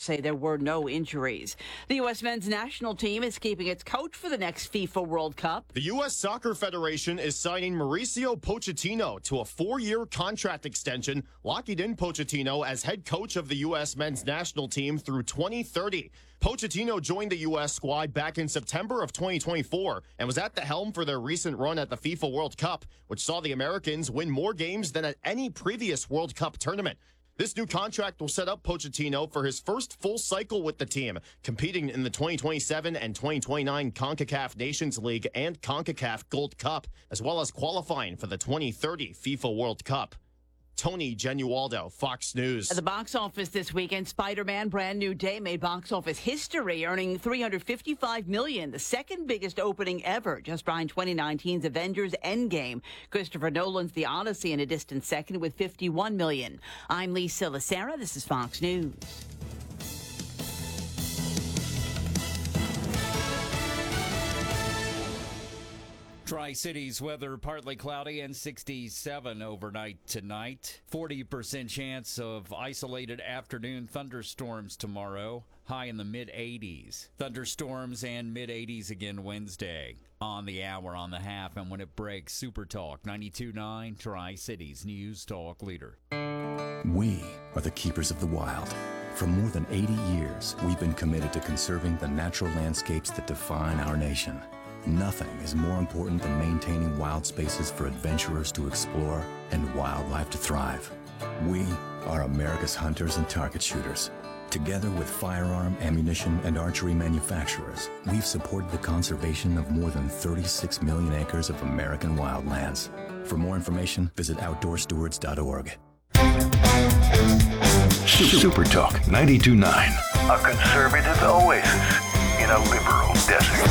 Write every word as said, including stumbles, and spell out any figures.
say there were no injuries. The U S men's national team is keeping its coach for the next FIFA World Cup. The U S Soccer Federation is signing Mauricio Pochettino to a four-year contract extension, locking in Pochettino as head coach of the U S men's national team through twenty thirty. Pochettino joined the U S squad back in September of twenty twenty-four and was at the helm for their recent run at the FIFA World Cup, which saw the Americans win more games than at any previous World Cup tournament. This new contract will set up Pochettino for his first full cycle with the team, competing in the twenty twenty-seven and twenty twenty-nine CONCACAF Nations League and CONCACAF Gold Cup, as well as qualifying for the twenty thirty FIFA World Cup. Tony Genualdo, Fox News. At the box office this weekend, Spider-Man Brand New Day made box office history, earning three hundred fifty-five million dollars, the second biggest opening ever, just behind twenty nineteen's Avengers Endgame. Christopher Nolan's The Odyssey in a distant second with fifty-one million dollars. I'm Lisa Lacera. This is Fox News. Tri-Cities weather partly cloudy and sixty-seven overnight tonight. forty percent chance of isolated afternoon thunderstorms tomorrow. High in the mid eighties. Thunderstorms and mid eighties again Wednesday. On the hour, on the half, and when it breaks, Super Talk ninety-two point nine, Tri-Cities News Talk Leader. We are the keepers of the wild. For more than eighty years, we've been committed to conserving the natural landscapes that define our nation. Nothing is more important than maintaining wild spaces for adventurers to explore and wildlife to thrive. We are America's hunters and target shooters. Together with firearm, ammunition, and archery manufacturers, we've supported the conservation of more than thirty-six million acres of American wildlands. For more information, visit outdoor stewards dot org. Super Talk ninety-two point nine, a conservative oasis in a liberal desert.